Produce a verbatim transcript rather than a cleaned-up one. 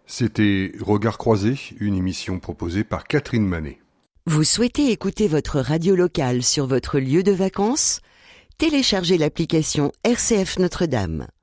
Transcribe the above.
C'était Regard croisé, une émission proposée par Catherine Manet. Vous souhaitez écouter votre radio locale sur votre lieu de vacances ? Téléchargez l'application R C F Notre-Dame.